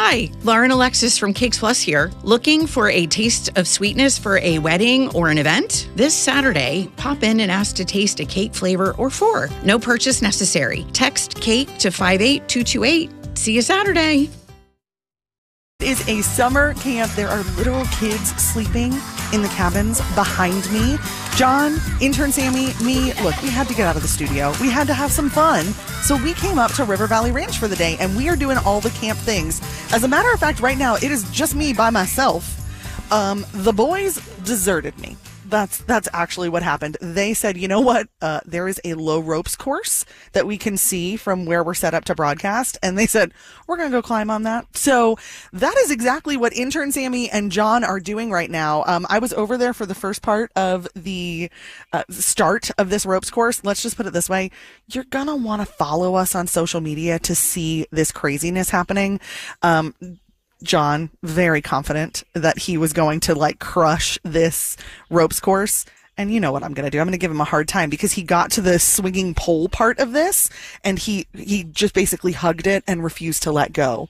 Hi, Lauren Alexis from Cakes Plus here. Looking for a taste of sweetness for a wedding or an event? This Saturday, pop in and ask to taste a cake flavor or four. No purchase necessary. Text cake to 58228. See you Saturday. It is a summer camp. There are literal kids sleeping in the cabins behind me. John, intern Sammy, me, look, we had to get out of the studio. We had to have some fun. So we came up to River Valley Ranch for the day, and we are doing all the camp things. As a matter of fact, right now, it is just me by myself. The boys deserted me. That's actually what happened. They said, you know what? There is a low ropes course that we can see from where we're set up to broadcast. And they said, we're going to go climb on that. So that is exactly what intern Sammy and John are doing right now. I was over there for the first part of the start of this ropes course. Let's just put it this way. You're going to want to follow us on social media to see this craziness happening. John, very confident that he was going to crush this ropes course. And you know what I'm going to do? I'm going to give him a hard time because he got to the swinging pole part of this and he just basically hugged it and refused to let go.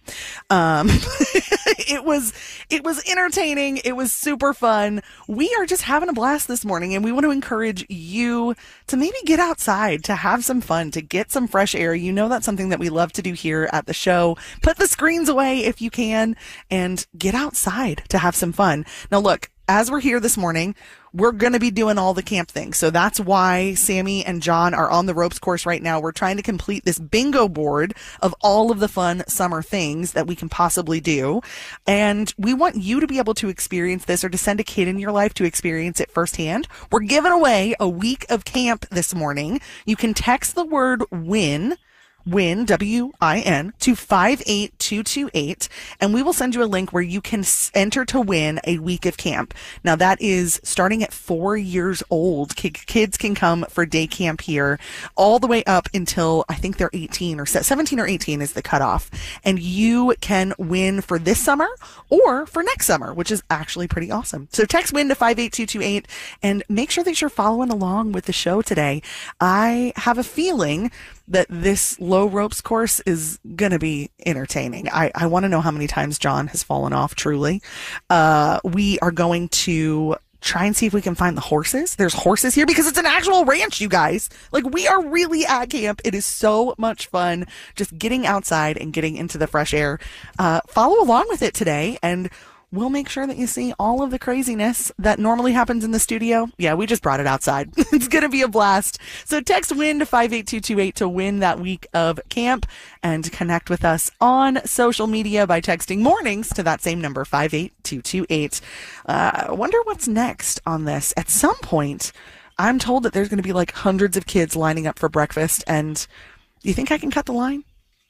It was entertaining. It was super fun. We are just having a blast this morning, and we want to encourage you to maybe get outside, to have some fun, to get some fresh air. You know, that's something that we love to do here at the show. Put the screens away if you can and get outside to have some fun. Now, look, as we're here this morning, we're going to be doing all the camp things. So that's why Sammy and John are on the ropes course right now. We're trying to complete this bingo board of all of the fun summer things that we can possibly do. And we want you to be able to experience this, or to send a kid in your life to experience it firsthand. We're giving away a week of camp this morning. You can text the word WIN, WIN, to 58228, and we will send you a link where you can enter to win a week of camp. Now, that is starting at 4 years old. Kids can come for day camp here all the way up until I think they're 18 or 17 or 18 is the cutoff. And you can win for this summer or for next summer, which is actually pretty awesome. So text WIN to 58228 and make sure that you're following along with the show today. I have a feeling that this low ropes course is going to be entertaining. I want to know how many times John has fallen off, truly. We are going to try and see if we can find the horses. There's horses here because it's an actual ranch, you guys. We are really at camp. It is so much fun just getting outside and getting into the fresh air. Follow along with it today, and we'll make sure that you see all of the craziness that normally happens in the studio. Yeah, we just brought it outside. It's going to be a blast. So text WIN to 58228 to win that week of camp, and connect with us on social media by texting mornings to that same number, 58228. I wonder what's next on this. At some point, I'm told that there's going to be hundreds of kids lining up for breakfast, and you think I can cut the line?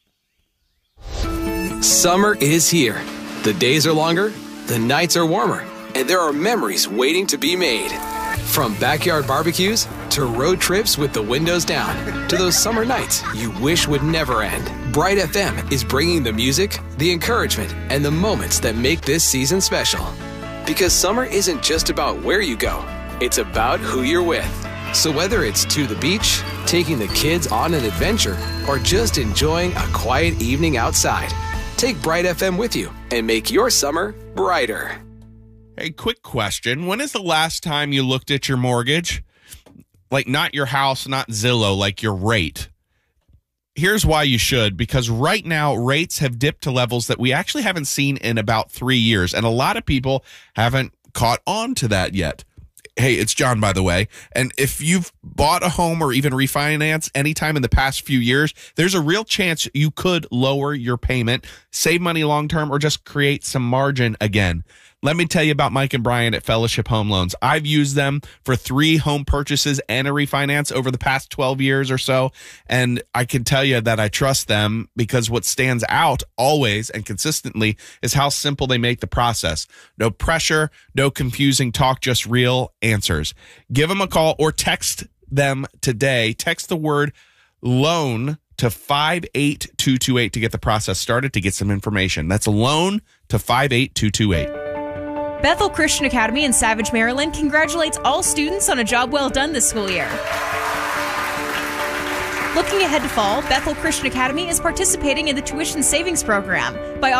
Summer is here. The days are longer, the nights are warmer, and there are memories waiting to be made. From backyard barbecues to road trips with the windows down to those summer nights you wish would never end, Bright FM is bringing the music, the encouragement, and the moments that make this season special. Because summer isn't just about where you go, it's about who you're with. So whether it's to the beach, taking the kids on an adventure, or just enjoying a quiet evening outside, take Bright FM with you and make your summer brighter. Hey, quick question. When is the last time you looked at your mortgage? Not your house, not Zillow, your rate. Here's why you should, because right now rates have dipped to levels that we actually haven't seen in about 3 years, and a lot of people haven't caught on to that yet. Hey, it's John, by the way. And if you've bought a home or even refinance anytime in the past few years, there's a real chance you could lower your payment, save money long-term, or just create some margin again. Let me tell you about Mike and Brian at Fellowship Home Loans. I've used them for 3 home purchases and a refinance over the past 12 years or so, and I can tell you that I trust them because what stands out always and consistently is how simple they make the process. No pressure, no confusing talk, just real answers. Give them a call or text them today. Text the word LOAN to 58228 to get the process started, to get some information. That's LOAN to 58228. Bethel Christian Academy in Savage, Maryland congratulates all students on a job well done this school year. Looking ahead to fall, Bethel Christian Academy is participating in the Tuition Savings Program. By